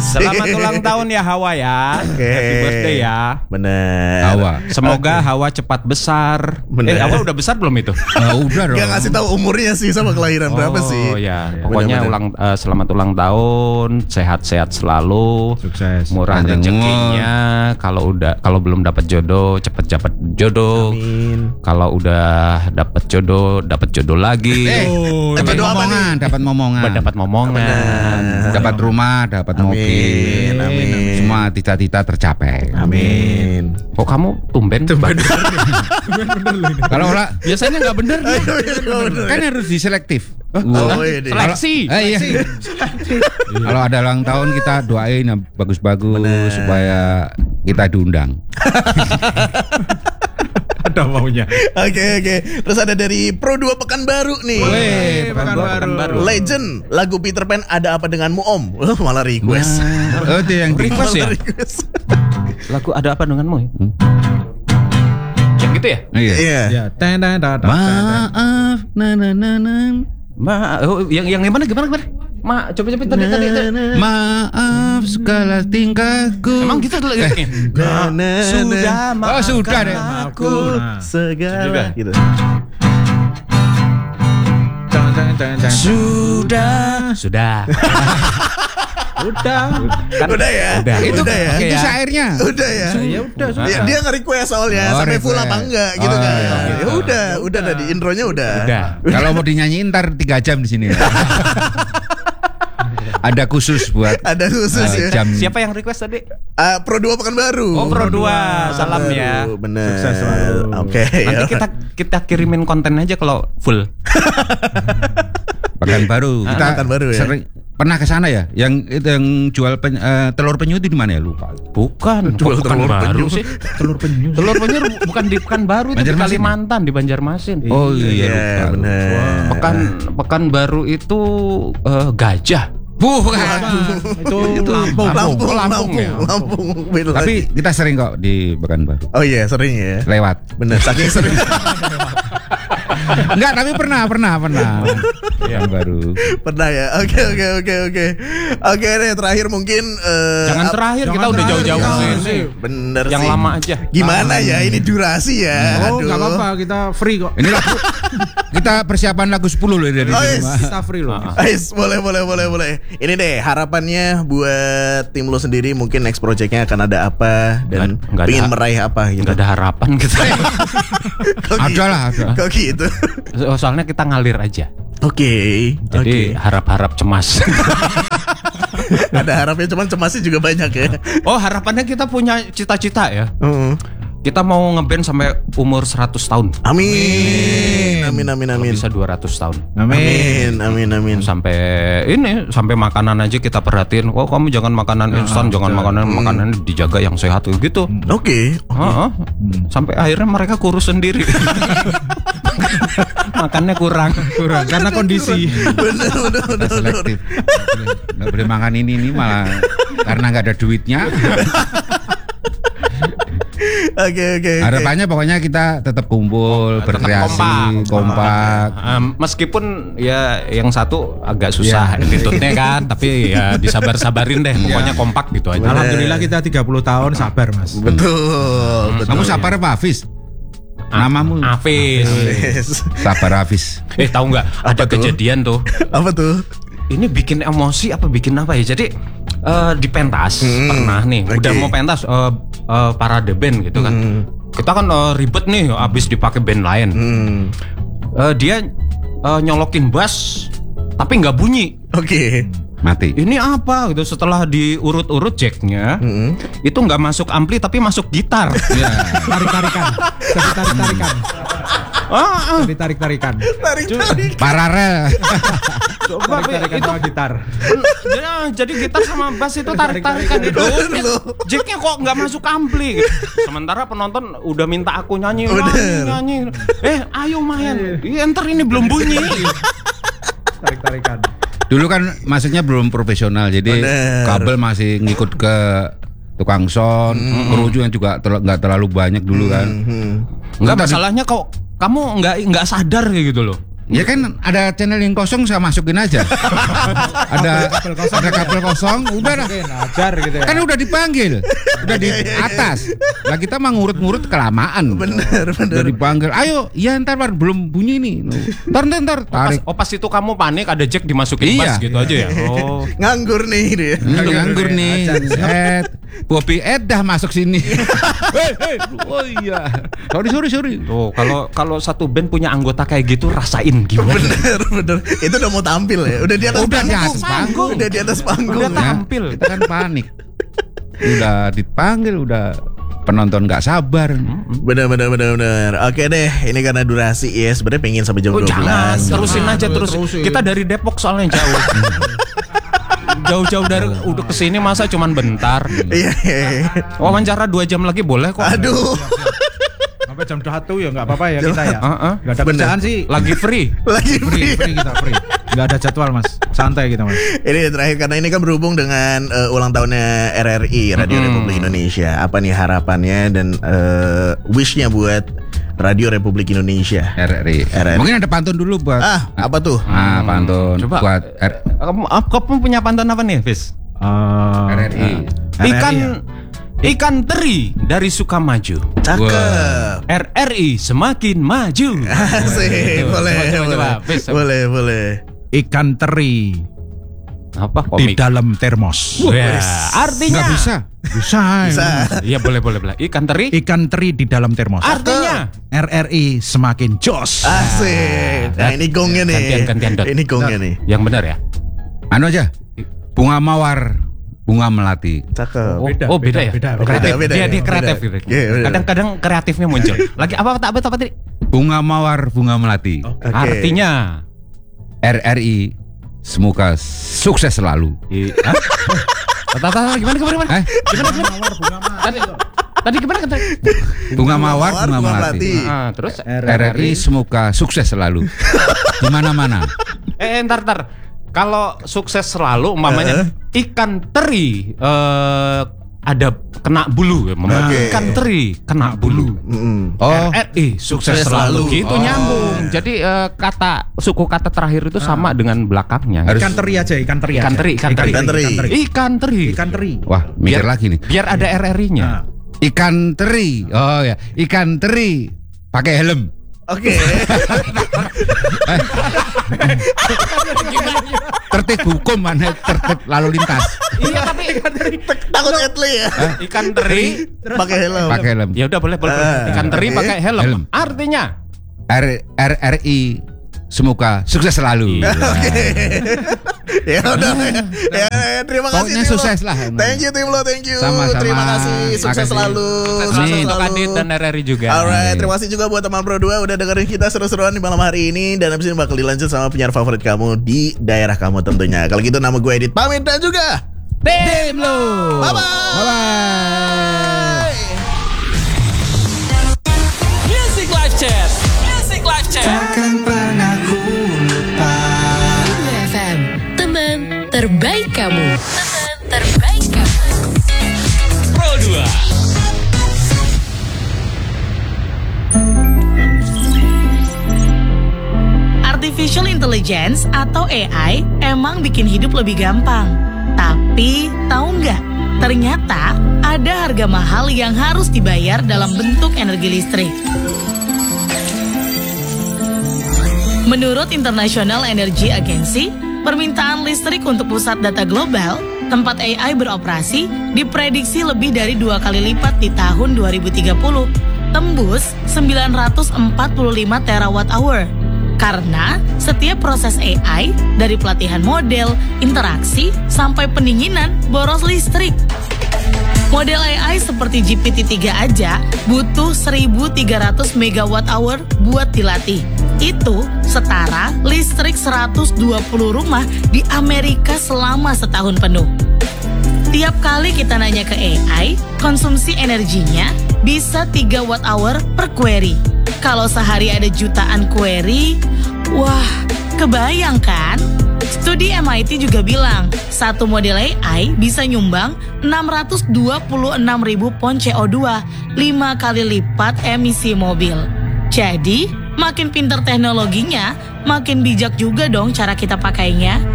Asik. Selamat ulang tahun ya Hawa ya. Happy birthday ya. Bener. Hawa. Semoga Hawa cepat besar. Bener. Hawa udah besar belum itu? Udah dong. Gak ngasih tahu umurnya sih sama kelahiran berapa sih. Oh ya, pokoknya Bener-bener. selamat ulang tahun, sehat-sehat selalu, Sukses. murah Panjang rezekinya. Kalau belum dapat jodoh, cepet dapat jodoh. Amin. Kalau udah dapat jodoh lagi. Dapat jodoh apa momongan, dapat momongan. Dapat momongan. Dapat rumah, dapat mobil. Amin. Semua cita-cita tercapai. Amin. Kok kamu tumben? Kalau olah Biasanya nggak bener. kan harus diselektif. Oh, iya. Seleksi. Iya. Kalau ada ulang tahun kita doain yang bagus-bagus supaya kita diundang. Ada maunya. Oke. Terus ada dari Pro 2 Pekanbaru nih. Pekanbaru. Legend lagu Peter Pan ada apa denganmu Om? Malah request. Oh, itu yang Request ya? Malah request. Lagu ada apa denganmu? Yang gitu ya? Iya. Iya. Ya, Maaf, Yang gimana? Coba tadi. maaf segala tingkahku. Emang gitu lagi. Sudah Oh, sudah deh. aku. segala gitu. Sudah. Udah. Udah ya. Itu Udah ya. itu Oke ya. syairnya. Udah ya. Ya udah. Ya, dia nge-request soalnya Oh, sampai full request. apa enggak gitu Oh, kan. iya. Ya udah tadi intronya udah. Kalau mau dinyanyiin ntar 3 jam di sini. Ada khusus buat Ada khusus ya. jam. Siapa yang request tadi? Pro 2 Pekanbaru. Oh, Pro 2. Salam ya. Bener. Sukses selalu. Oke. Nanti kita kirimin konten aja kalau full. Pekanbaru. Kita Pekanbaru ya. sering pernah ke sana ya? Yang itu yang jual telur penyu itu di mana ya? Lupa. Bukan, Jual kok telur Pekanbaru penyu. sih. Telur penyu. Telur penyu bukan di Pekanbaru, itu di Banjarmasin. Kalimantan, di Banjarmasin. Oh iya, Iya, lupa. bener. Pekanbaru itu gajah. Bukan. Itu Lampung. Lampung ya? Beda lagi. Tapi kita sering kok di Pekanbaru. Oh iya sering ya. Lewat. Bener saking sering. Enggak, tapi pernah. Pekanbaru. Pernah ya. Oke. Oke deh terakhir mungkin Jangan terakhir, kita udah jauh-jauh sini. Bener Yang sih. lama aja. Gimana ya ini durasi ya. Oh, Aduh. enggak apa-apa, kita free kok. Ini lagu kita persiapan lagu 10 loh dari Oh, sini. yes. Mas. Kita free loh. Ais, boleh. Ini deh harapannya buat tim lo sendiri mungkin next projectnya akan ada apa dan Nggak ada. pengen meraih apa gitu. Nggak ada harapan kita. Kok Ada gitu? lah, ada. Kok gitu? Soalnya kita ngalir aja. Oke. Jadi harap-harap cemas. Ada harapnya cuman cemasnya juga banyak ya. Oh, harapannya kita punya cita-cita ya. Heeh. Kita mau ngeband sampai umur 100 tahun. Amin. Kalau bisa 200 tahun. Amin. Sampai makanan aja kita perhatiin. Oh, kamu jangan makanan instan, jangan makanan dijaga yang sehat gitu. Oke. Heeh. Sampai akhirnya mereka kurus sendiri. Makannya kurang Karena kondisi. Bener. Selektif. Nggak boleh makan ini malah karena nggak ada duitnya. Oke. Harapannya pokoknya kita tetap kumpul, Tetap berkreasi, kompak. Meskipun ya yang satu agak susah attitude-nya kan, tapi ya disabar-sabarin deh. Pokoknya kompak gitu aja. Alhamdulillah kita 30 tahun sabar, Mas. Betul. Kamu sabar apa Hafiz? Namamu Hafiz. Yes. Sabar Hafiz. Tahu nggak? Ada tuh? kejadian tuh. Apa tuh? Ini bikin emosi apa bikin apa ya? Jadi di pentas pernah nih. Oke. Udah mau pentas parade band gitu kan. Kita kan ribet nih abis dipakai band lain. Dia nyolokin bass tapi nggak bunyi. Oke. Mati. Ini apa gitu, setelah diurut-urut jacknya itu nggak masuk ampli tapi masuk gitar. Ya. Tarik-tarikan. Jadi tarik-tarikan. Jadi tarik-tarikan. Tarik. Paralel. Coba Tarik-tarikan itu sama gitar. jadi gitar sama bass itu tarik-tarikan itu. Jacknya kok nggak masuk ampli gitu. Sementara penonton udah minta aku nyanyi. Ayo main. Ntar ini belum bunyi. Tarik-tarikan. Dulu kan maksudnya belum profesional, jadi Bener. kabel masih ngikut ke tukang sound, kru juga nggak terlalu banyak dulu kan. Enggak, masalahnya kok kamu nggak sadar kayak gitu loh. Ya kan ada channel yang kosong saya masukin aja. ada kabel kosong, udah lah. Ajar gitu ya. Kan udah dipanggil, udah di atas. Lah kita mah ngurut-ngurut kelamaan. Bener. Udah dipanggil, ayo, ya ntar belum bunyi nih. Ntar tarik. Pas itu kamu panik ada jack dimasukin Iya. pas gitu aja ya. Oh. Nganggur nih dia. Nganggur nih. Bobby Ed dah masuk sini. Hei, oh iya. Sorry. Tuh, kalau satu band punya anggota kayak gitu rasain gimana? Bener. Itu udah mau tampil ya. Udah di atas panggung. Udah di atas panggung. Udah tampil. Kita kan panik. Udah dipanggil, udah penonton nggak sabar. Bener. Oke deh, ini karena durasi ya. Sebenarnya pengen sampai jam 12. Jangan, terusin aja terus. Kita dari Depok soalnya jauh. Jauh-jauh dari udah kesini masa cuman bentar. Iya. Wawancara 2 jam lagi boleh kok. Aduh. Sampai jam 1 ya nggak apa-apa ya kita ya. Nggak ada Bener. kerjaan sih. Lagi free. Lagi Free kita free. Nggak ada jadwal mas. Santai kita mas. Ini terakhir karena ini kan berhubung dengan ulang tahunnya RRI Radio Republik Indonesia. Apa nih harapannya dan wishnya buat Radio Republik Indonesia? RRI. Mungkin ada pantun dulu buat. Apa tuh? Pantun Coba. buat Kamu punya pantun apa nih, Fis? RRI. Ikan teri dari Sukamaju. Cakep. RRI semakin maju. Asik. Coba, Fis. Boleh. Ikan teri Apa di komik? dalam termos. Ya, artinya Nggak bisa. Bisa. Iya boleh. Ikan teri Ikan teri di dalam termos. artinya RRI semakin jos. Asik. Nah ini gongnya nih. Gantian, Dot. Ini gongnya nih. yang benar ya. Anu aja. Bunga mawar, bunga melati. Cakep. Beda ya. beda. Kreatif. Beda, Dia beda. kreatif gitu. Iya, beda. Kadang-kadang kreatifnya muncul. Lagi apa tadi? Bunga mawar, bunga melati. Oke. Artinya RRI semoga sukses selalu. Gimana? Tadi gimana kata? Bunga mawar, bunga melati. Terus RRI semoga sukses selalu. Di mana-mana. Ntar. Kalau sukses selalu umpamanya ikan teri ada kena bulu ya, Oke. ikan teri kena bulu. Oh, RRI sukses selalu. Gitu nyambung. Jadi suku kata terakhir itu sama dengan belakangnya. Harus- Ikan teri aja. Ikan teri. wah, mikir lagi nih. Biar ada RRI-nya. Ikan teri. Oh ya, ikan teri pakai helm. Oke. Tertib hukum mana tertib lalu lintas. Iya tapi Takut Etli ya. ikan teri Pakai helm. Pakai helm. ya udah boleh. Ikan teri pakai helm. Helm. Artinya RRI semoga sukses selalu. Ya udah. Ya, terima kasih. Pokoknya Tim Lo. sukses lah. Thank you Tim Lo, thank you. Sama-sama. Terima kasih. Sukses Makasih. selalu. Sukses untuk Adit dan RRI juga. Alright, terima kasih juga buat teman Pro 2 udah dengerin kita seru-seruan di malam hari ini. Dan abis ini bakal dilanjut sama penyiar favorit kamu di daerah kamu tentunya. Kalau gitu nama gue Edit pamit dan juga Tim Lo. bye-bye. Music Live Chat. Takkan pernah ku lupa. FM, teman terbaik kamu. Pro 2. Artificial Intelligence atau AI emang bikin hidup lebih gampang. Tapi tahu nggak? Ternyata ada harga mahal yang harus dibayar dalam bentuk energi listrik. Menurut International Energy Agency, permintaan listrik untuk pusat data global, tempat AI beroperasi, diprediksi lebih dari 2 kali lipat di tahun 2030, tembus 945 terawatt hour. Karena setiap proses AI, dari pelatihan model, interaksi, sampai pendinginan, boros listrik. Model AI seperti GPT-3 aja butuh 1.300 megawatt hour buat dilatih. Itu setara listrik 120 rumah di Amerika selama setahun penuh. Tiap kali kita nanya ke AI, konsumsi energinya bisa 3 watt hour per query. Kalau sehari ada jutaan query, wah, kebayang kan? Studi MIT juga bilang, satu model AI bisa nyumbang 626.000 pon CO2, 5 kali lipat emisi mobil. Jadi, Makin pinter teknologinya, makin bijak juga dong cara kita pakainya.